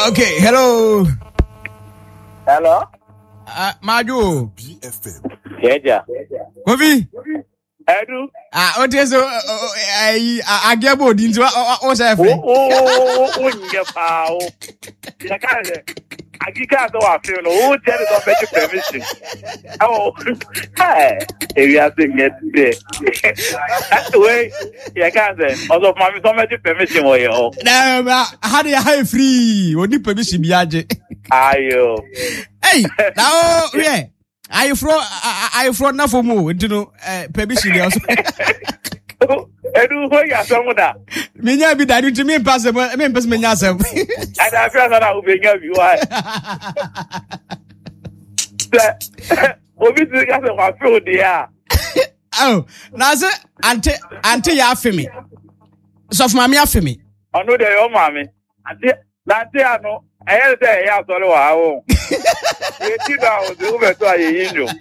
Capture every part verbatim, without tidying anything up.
Okay, hello. Hello. Uh, Maju. B F M. Yeah. Kofi. Edu. Ah, what is so I I get bored into what I Oh, oh, oh, yeah, pal. Yeah, can't I can't do I feel no tell it on better permission. Oh, hey, if you have to get there. Wait, yeah, can't say. Also, mommy, so much permission for you. Now, how do you high free? What do permission be? Ayo. Hey, now, yeah. Are you from? Are you from Nafomu? You know, permission also. Edu, where you from that? Me nya bi dadu to me pass me me pass me nya asem. And I feel that I will be you why. Obi ti ka se wa feel there. Oh, na say ante ante ya afemi. So for mama afemi. Onu de yo mama. Ante na ante ano, e ye say ya so le wa o. E ti da o de o be to aye yin yo.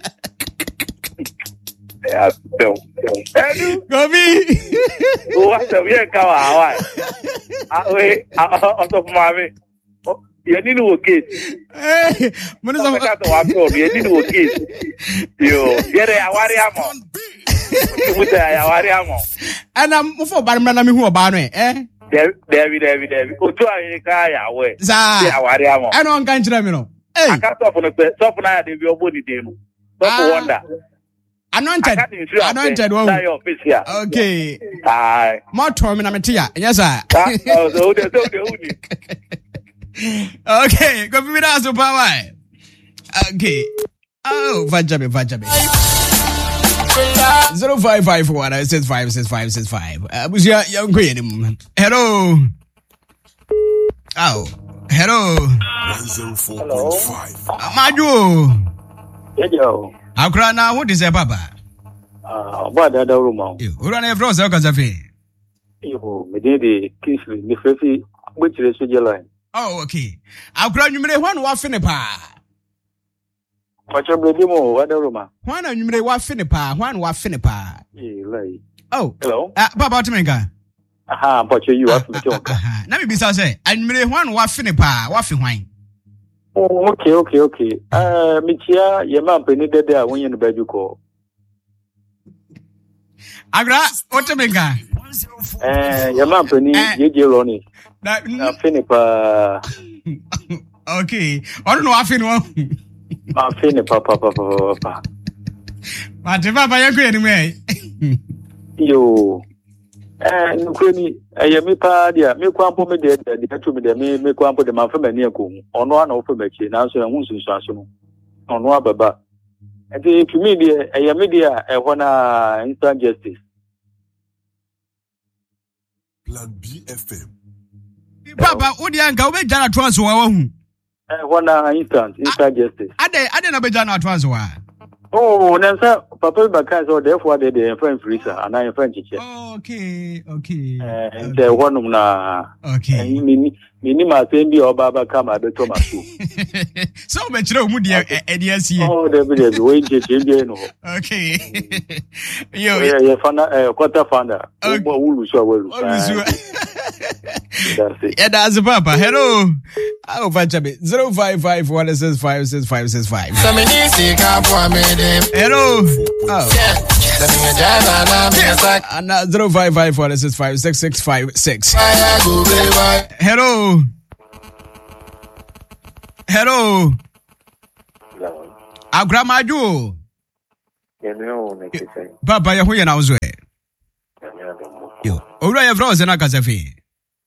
Yeah, so. Edu. Go be. O wa se we ka wa wa. Ah we, ah so mama. You need to work it. Eh, mo so ka to wa pro, you need to work it. Yo, yere awari amo. Muta awari amo. Ana mo fo bar mra na me hu oba no eh. David, David, David. Otu ayi ka ya we. Za. Awari amo. Ana on kan kira me no. Eh. Aka stop no pe, stop na de bi obo ni de no. Stop wonder. Anointed. Anointed one. Okay. Aye. More to me na metia. Yes sir. Oh, so de so de okay, go be that so power. Okay. Oh, vajabe vajabe. Zero five five four one six five six five six five. Abusia young queen. Hello. Oh, hello. One zero four point five. Maju. Yo. Akra na what is a papa? Ah, what the other room? You run a froze o kazafe. Yo, me dey dey Kingsley, me fefi which is the line. Oh, okay. Akra numere one wa fene pa. Pacho baby mo, what the room? One numere wa fene pa, one wa fene pa. Eh, like. Oh. Hello. Ah, papa Timenga. Aha, Pacho you have me talk. Na me bisa say, numere one wa fene pa, wa fe hwan. Oh, okay, okay, okay. Uh, me chia ye man penny de there when you no bedu ko. Agra, what Timenga? Eh, ye man penny ye je Ronnie. Na fene pa. Okay. I don't know wa fene wa. Ma fene pa pa pa pa pa. Ma te papa ye ko ni Yo. Eh, nkweni eh me pa dia me kwampo me de de de to me de me me kwampo de ma fa mani akon ono ana ofa bachi na so ehun sunsu aso no ono ababa enti to me de eh me dia eh hona instant justice Plan B F M. Papa odi anka obe jana twanso wa hu eh hona instant instant justice ade ade na be jana twanso wa. Oh, nansa papa baka so therefore de de friend freezer and I friend chiche. Okay, okay. Eh, de wonum na. Okay. Mini mini ma say bi oba ba kama be to maso. So me kire omu de e de asi. Oh, de be de we chiche bi no. Okay. Yo. Yeah, yeah, founder eh quarter founder. Obo wulu so wulu. That's it. Yeah, that's papa. Hello. Oh, Vachabe. zero five five one six five six five six five. Hello. Oh. And uh, zero five five one six five six six five six. Hello. Hello. Our grandma Ju. Papa, you're here now. Yo. Ora ya froze na kasafi.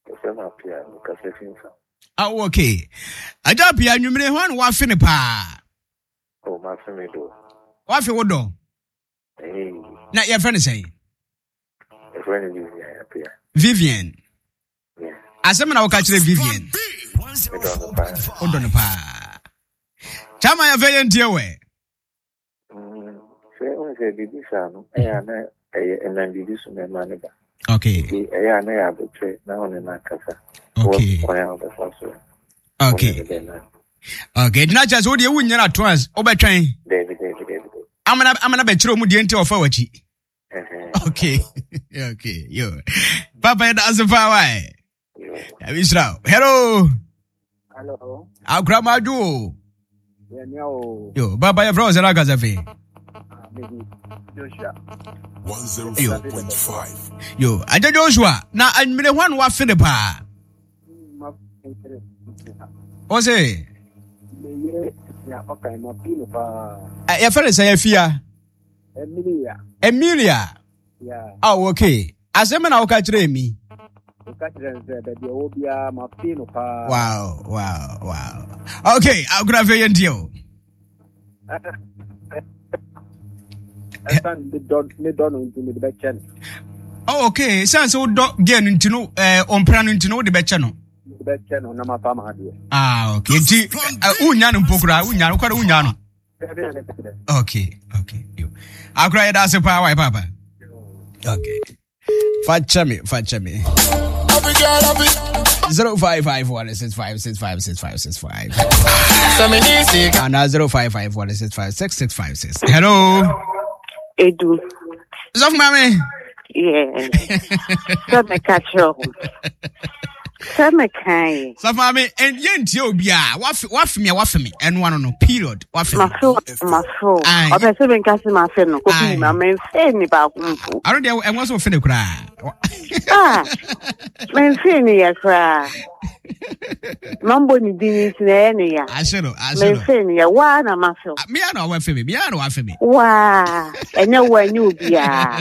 Ah, okay. Aja pia nwumire ho an wa fe ne pa. Oh, ma fe me do. Wa fe wodo. Eh. Na your friend say. Your friend is here pia. Vivian. Yeah. Asema na waka kire Vivian. Wodo ne pa. Chama ya fe yentie we. Mm, fe on se bibi sa no. Eh na eh na bibi su me ma ne ba. Okay. Eh na ya betre na on na kasa. Okay. Okay. Okay. Dina just wo de wu nyana trans obetwan. David David David. Amana amana be kire omu de enti ofa wachi. Okay. Okay. Yo. Papa da azufa why? Ya bisra. Hello. Hello. Agramadu. Yeah, no. Yo, Baba, your brother, I got a fee. Joshua. one oh four point five. Yo, I did Joshua. Now, I'm the one who was in the bar. What's it? Yeah, okay, my peanut bar. I felt say fear. Emilia. Emilia. Yeah. Oh, okay. As a man, I'll catch me. Wow, wow, wow. Okay, I'll grab you deal. Oh, okay. Sounds so dog getting to know, uh, on planning to know the best channel. Ah, okay. Unyan Pokra, Unyan, quite Unyan. Okay, okay. I'll cry that's a power, Papa. Okay. Fetch me, fetch me. Zero five five one six five six five six five six five. And zero five five one six five six six five six. Hello. Edu. Zof mami. Yeah. So me catch you. So me kai. Zof mami and yenti obia. What what me what me and one no period. What me. My phone, my phone. Obe se ben kasi my phone no. Kopi ma me fe ni ba kumpu. I don't know and what's offended kra. Ah. Me fe ni ya kra. Mambo ni dini tine ni ya. Ashero, ashero. Me fe ni ya wa na ma fe. Me ano wa fe me. Me ano wa fe me. Wa. Enye wa ni obia.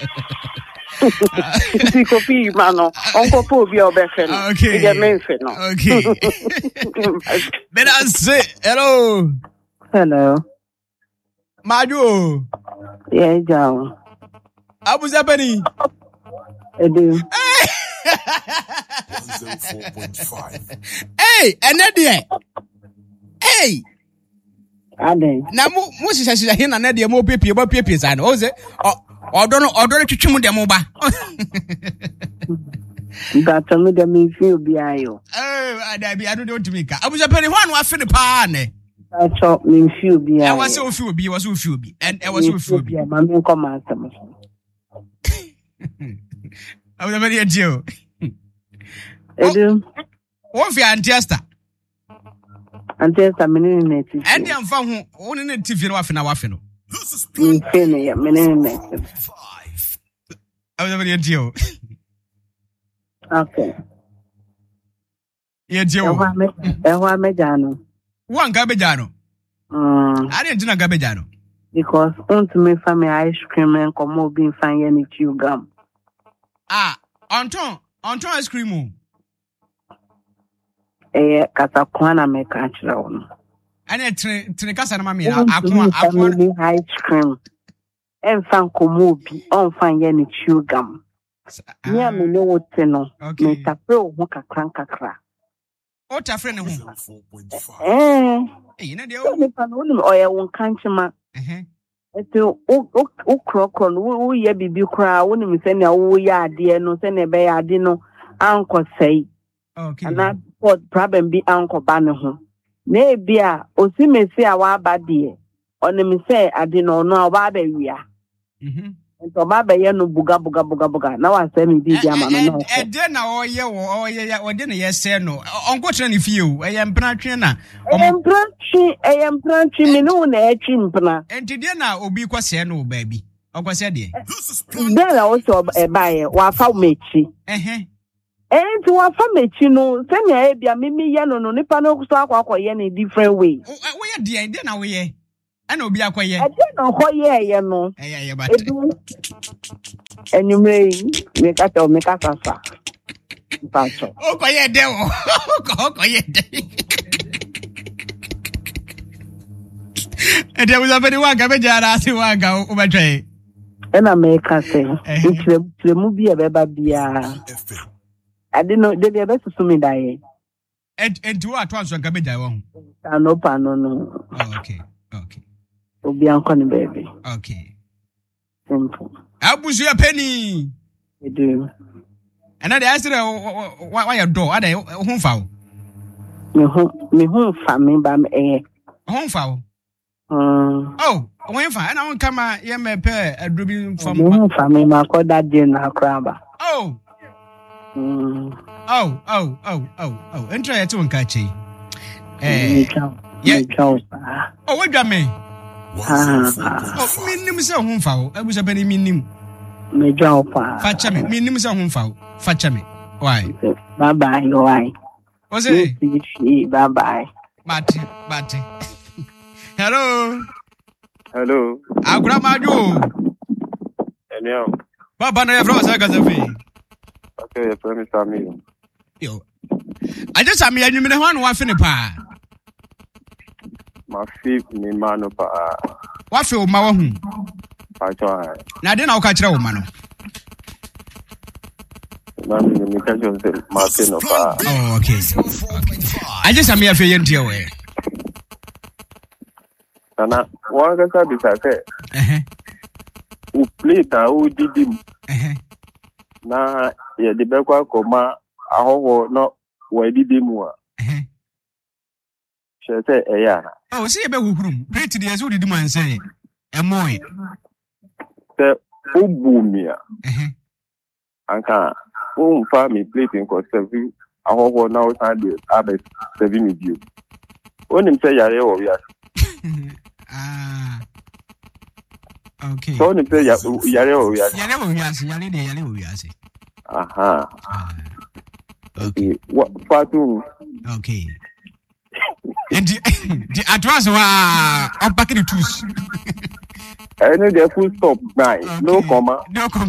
Si kopi mano, onko po bi obefe no. Okay. Ige menfe no. Okay. But I say hello. Hello. Madu. Yeah, John. Abu Zabani. Edu. one oh four point five. Hey, Anadia. Hey. Ade. Na mu mu sisa hin na Anadia mo pepe mo pepe san. O se odo no odo no twetwe mu dem ba. Gata me dem fi obi ayo. Eh, ada bi ado de ontimi ka. Abu Zabani ho anu afi ne pa ne. Gata me fi obi ayo. E was so fi obi, was so fi obi. And e was so fi obi. Ma me come answer. Abu Zabani e dio. Edu. Wo fi Antiesta. Antiesta mene ne ti. And am fa ho, wo ne T V no afi na wafi no. Me fe ne ya mene ne. Abu Zabani e dio. Okay. E dio. Ehwa me, ehwa me jano. Wan gabejano. Mm. I didn't know gabejano. Because don't me fa me ice cream and come o bin fan ye ni chew gum. Ah, Anton, Anton ice cream. Eh, kata kwana me ka chira wono. Ane tene kasa na mami akwa akwa ice cream. En fan komo bi, on fan ye ni chew gum. Nia me no wote no. Me tape o ho kakran kakra. O ta frɛ ne ho. Eh. Eh, na de o. Me fa no ni oye won kanchima. Eh. Eto o o krokro no wo ye bibi kra wo ni me se na wo ya ade no se na be ya ade no anko sei. Okay. Ana pot problem bi anko ba ne ho. Na e bia osi mesi a wa ba de. Oni me se ade no no a wa ba wia. Mhm. Ento ba ba ye no buga buga buga buga na wa se me bi dia ma no. E de na o ye wo o ye ya o de na ye se no. Onko tire ne fie o. E ye mpna twe na. E ye mpna twe, e ye mpna twe me no na e twe mpna. Enti de na obi kwase no ba bi. Okwase de. De na o so e ba ye wa fa mechi. Eh Enti wa fa mechi no se na e bia me me ye no no nipa no so akwa akwa ye na different way. Wo ye de de na wo ye. Ana obi akoye. E de na ho ye ye no. Eh ye ye ba. Enyume me ka to me ka sasa. Pacho. O ko ye de wo. O ko ye de. E de uza beni wanga be jara si wanga o ba twe. E na me ka se. Ntire ntire mu bi e be ba bia. Ade no de de be susu mi dae. And and you are to answer Gabeja one. No pano no. Okay, okay. Obi anko ni baby. Okay. Simple. Abusu ya penny. You do. And I asked why your door. Are they home foul? Me home me home family bam eh. Home foul. Um. Oh, when fine. And I won't come a yeah me pair a dribbling from home family. Ma call that day na kraba. Oh. Mm. Oh, oh, oh, oh, oh. Enter it to catch. Eh. Yeah. Oh, what do you mean? Ah. Oh, minim se ho mfa wo. Abusa bani minim. Me job pa. Facha me. Minim se ho mfa wo. Facha me. Why? Bye bye, why? What's it? Bye bye. Bate, bate. Hello. Hello. Agura maju. Enyo. Baba na yefro sa kazafi. Okay, you promise me. Yo. I just am yanyu me ne ho an wa fe ne pa. Ma fi ni mano pa. Wa fe o ma wa hu. Pa cho. Na de na wo ka kire wo ma no. Na mi ni ka jo se ma fe no pa. Oh, okay. Okay. I just am here for yentie we. Ana wa ga sa bi sa se. Eh. U play ta u didim. Eh. Na ye de be kwa koma ahowo no wa didimu a. Eh. She say e ya. Oh, see be wuhurum. Plate dey so didim an say. E moy. Se u bumia. Eh. Anka u fa mi plate in ko serve ahowo na o san de abe serve mi bio. Onim say yare wo wi Ah. Okay. So onim say yare wo wi Yale wo wiase, yale de yale wo wiase. Aha. Okay. What fatu? Okay. And the, the advance wa unpack the tools. I know the full stop nine. Okay. No comma. No comma.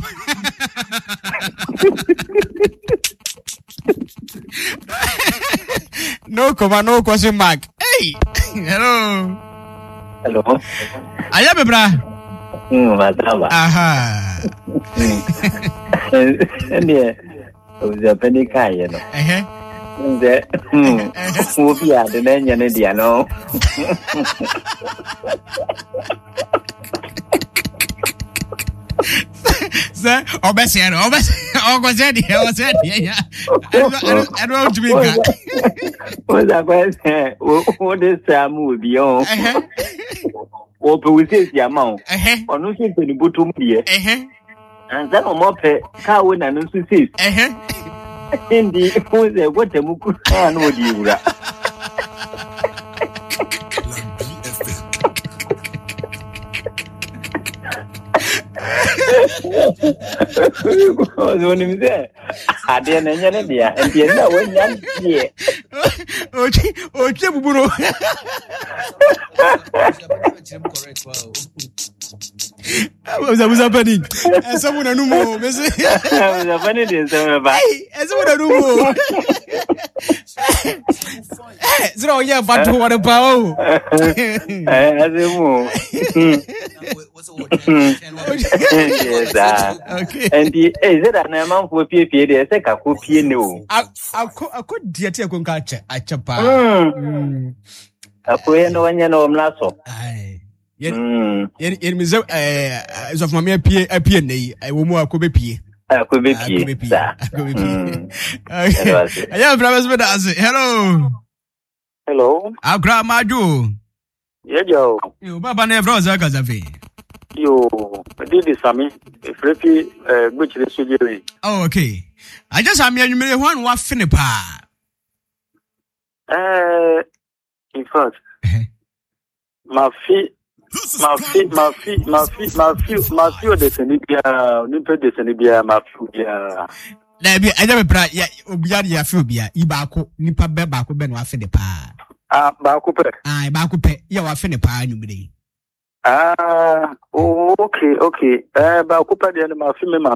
No comma, no question mark. Hey. Hello. Hello. Aya bebra. Hmm, mataba. Aha. Ndiye. Uza peni kaya no. Eh. Nze. Hmm. Mufia de nenya ne dia no. Sir, obesiano, obes, ogozedi, ogozedi. I don't, I don't want to be back. Uza kwese, o de samu bi on. Eh. O pe wise si ama. Eh. Onu se pe ni butum die. Eh. Anza no mo pe ka we na no su sis. Eh. Ndi uze wote muku anu di ura. Ozo ni mze. Ade na nya ne dia, ndi na we nya die. Ochi, ochi buburo. What's up, what's happening? And someone a numo, Miss. What's happening is some ba. And someone a numo. So yeah, but what about? Eh, azemu. Yes, okay. And the eh that na man for pie pie dey say ka ko pie ne o. Ako ako diete ko nka ache achepa. Mm. Apo ye no wanya no mla so. Ai. Yen yen mi zo eh so from me pie apie nei e wo mu akobe pie. Akobe pie. Akobe pie. Okay. Aya brothers with us. Hello. Hello. Agra maju. Yejo. Yo baba na evro za kazafe. Yo, didi sami frepi eh gbechi sojere. Oh, okay. I just am here you one wa fini pa. Eh in fact, ma fi ma fi ma fi ma fi ma fi ma fi o de senibia, ni pe de senibia ma fi bia. Na bi aja be pra ya obia ya fi obia I ba ko nipa be ba ko be no afini pa. Ah, ba ko pe. Ah, ba ko pe ya wa fini pa nyumire. Ah, oh, okay, okay. Eh, ba ko pe de ma fi me ma